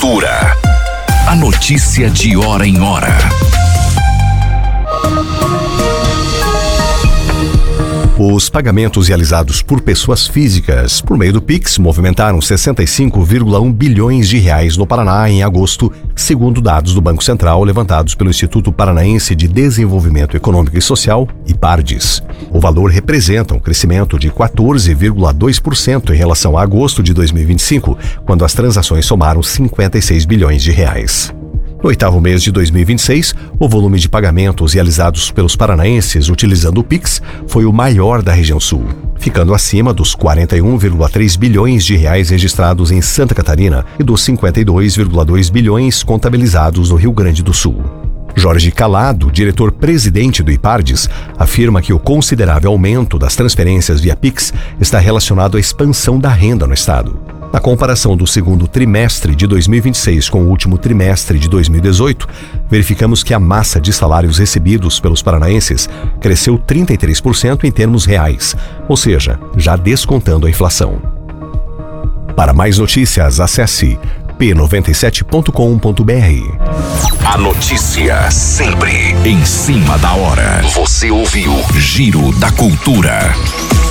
Cultura. A notícia de hora em hora. Os pagamentos realizados por pessoas físicas por meio do Pix movimentaram 65,1 bilhões de reais no Paraná em agosto, segundo dados do Banco Central levantados pelo Instituto Paranaense de Desenvolvimento Econômico e Social, IPARDES. O valor representa um crescimento de 14,2% em relação a agosto de 2025, quando as transações somaram 56 bilhões de reais. No oitavo mês de 2026, o volume de pagamentos realizados pelos paranaenses utilizando o Pix foi o maior da região sul, ficando acima dos 41,3 bilhões de reais registrados em Santa Catarina e dos 52,2 bilhões contabilizados no Rio Grande do Sul. Jorge Calado, diretor-presidente do IPARDES, afirma que o considerável aumento das transferências via Pix está relacionado à expansão da renda no estado. Na comparação do segundo trimestre de 2026 com o último trimestre de 2018, verificamos que a massa de salários recebidos pelos paranaenses cresceu 33% em termos reais, ou seja, já descontando a inflação. Para mais notícias, acesse p97.com.br. A notícia sempre em cima da hora. Você ouviu Giro da Cultura.